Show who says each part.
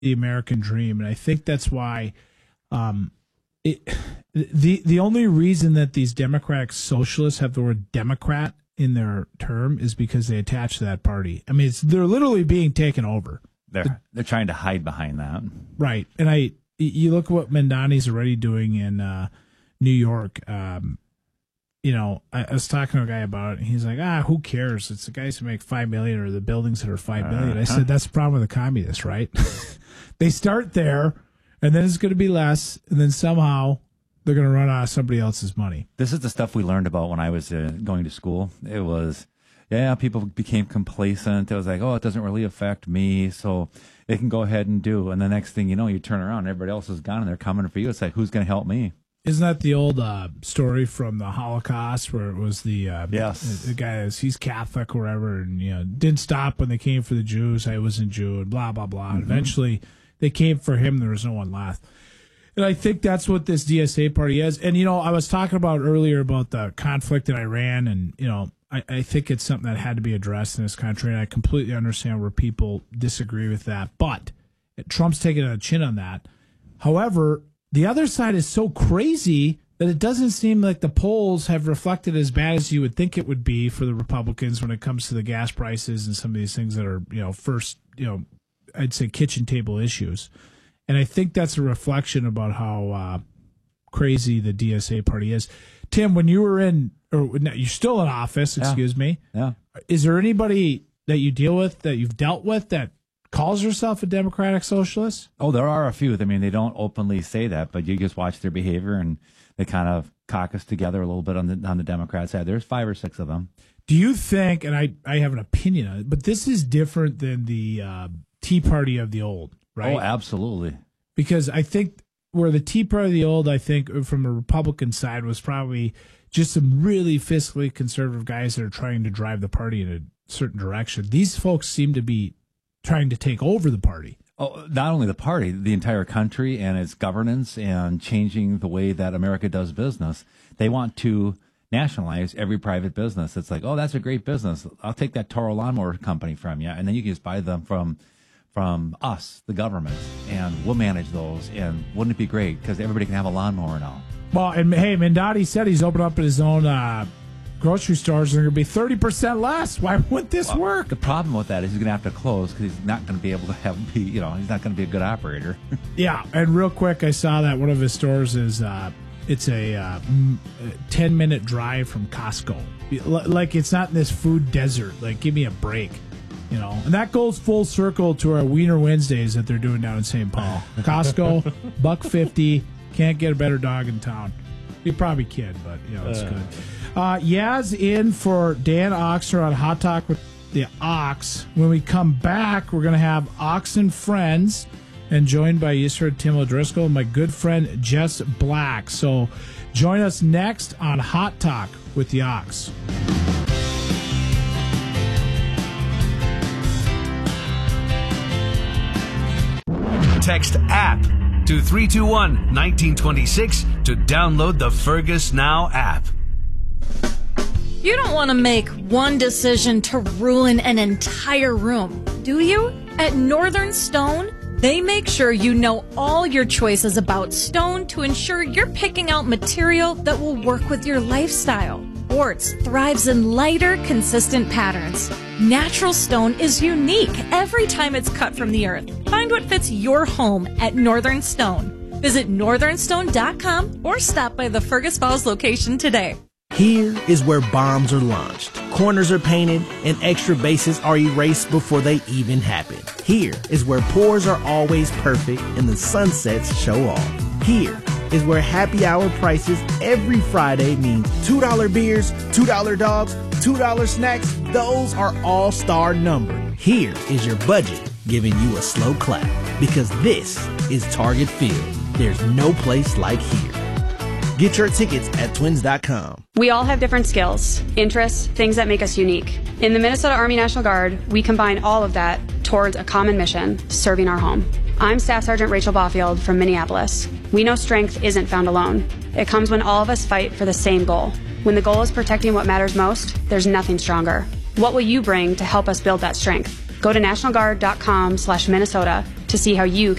Speaker 1: the American dream, and I think that's why the only reason that these Democratic socialists have the word Democrat in their term is because they attach to that party. I mean, they're literally being taken over.
Speaker 2: They're trying to hide behind that,
Speaker 1: right? And you look at what Mamdani's already doing in New York. You know, I was talking to a guy about it, and he's like, who cares? It's the guys who make $5 million or the buildings that are $5 million. I said, that's the problem with the communists, right? They start there, and then it's going to be less, and then somehow they're going to run out of somebody else's money.
Speaker 2: This is the stuff we learned about when I was going to school. It was, people became complacent. It was like, it doesn't really affect me, so they can go ahead and do. And the next thing you know, you turn around, everybody else is gone, and they're coming for you. It's like, who's going to help me?
Speaker 1: Isn't that the old story from the Holocaust where it was the guy, he's Catholic or whatever, and didn't stop when they came for the Jews. I wasn't Jew, and blah, blah, blah. And eventually they came for him. There was no one left. And I think that's what this DSA party is. And, I was talking about earlier about the conflict in Iran, and, I think it's something that had to be addressed in this country, and I completely understand where people disagree with that. But Trump's taking a chin on that. However, the other side is so crazy that it doesn't seem like the polls have reflected as bad as you would think it would be for the Republicans when it comes to the gas prices and some of these things that are, I'd say kitchen table issues. And I think that's a reflection about how crazy the DSA party is. Tim, when you were you're still in office, excuse me.
Speaker 2: Yeah.
Speaker 1: Is there anybody that you deal with, that you've dealt with, that calls herself a Democratic Socialist?
Speaker 2: Oh, there are a few. I mean, they don't openly say that, but you just watch their behavior, and they kind of caucus together a little bit on the Democrat side. There's 5 or 6 of them.
Speaker 1: Do you think, and I have an opinion on it, but this is different than the Tea Party of the old, right?
Speaker 2: Oh, absolutely.
Speaker 1: Because I think where the Tea Party of the old, I think from a Republican side, was probably just some really fiscally conservative guys that are trying to drive the party in a certain direction. These folks seem to be trying to take over the party.
Speaker 2: Oh, not only the party, the entire country and its governance, and changing the way that America does business. They want to nationalize every private business. It's like, that's a great business. I'll take that Toro lawnmower company from you, and then you can just buy them from us, the government, and we'll manage those. And wouldn't it be great? Because everybody can have a lawnmower now. Well,
Speaker 1: and hey, Mamdani said he's opened up his own grocery stores, and they're going to be 30% less. Why wouldn't this work?
Speaker 2: The problem with that is he's going to have to close because he's not going to be able to he's not going to be a good operator.
Speaker 1: Yeah, and real quick, I saw that one of his stores is it's a 10-minute drive from Costco. Like, it's not in this food desert. Like, give me a break. And that goes full circle to our Wiener Wednesdays that they're doing down in St. Paul. Costco, $1.50. Can't get a better dog in town. You probably can, but it's good. Yaz in for Dan Oxner on Hot Talk with the Ox. When we come back, we're going to have Ox and Friends, and joined by Yisra Tim O'Driscoll and my good friend Jess Black. So join us next on Hot Talk with the Ox.
Speaker 3: Text APP to 321-1926 to download the Fergus Now app.
Speaker 4: You don't want to make one decision to ruin an entire room, do you? At Northern Stone, they make sure you know all your choices about stone to ensure you're picking out material that will work with your lifestyle. Quartz thrives in lighter, consistent patterns. Natural stone is unique every time it's cut from the earth. Find what fits your home at Northern Stone. Visit northernstone.com or stop by the Fergus Falls location today.
Speaker 5: Here is where bombs are launched, corners are painted, and extra bases are erased before they even happen. Here is where pours are always perfect and the sunsets show off. Here is where happy hour prices every Friday means $2 beers, $2 dogs, $2 snacks. Those are all-star numbered. Here is your budget giving you a slow clap, because this is Target Field. There's no place like here. Get your tickets at twins.com.
Speaker 6: We all have different skills, interests, things that make us unique. In the Minnesota Army National Guard, we combine all of that towards a common mission, serving our home. I'm Staff Sergeant Rachel Baufield from Minneapolis. We know strength isn't found alone. It comes when all of us fight for the same goal. When the goal is protecting what matters most, there's nothing stronger. What will you bring to help us build that strength? Go to NationalGuard.com/Minnesota to see how you